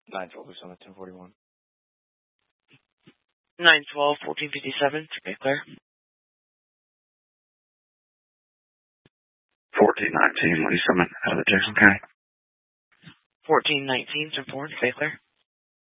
912 is on the 1041. 912, 1457, Bay Clear. 1419, Lee Summit, out of Jackson County. 1419, 10-4, Bay Clear.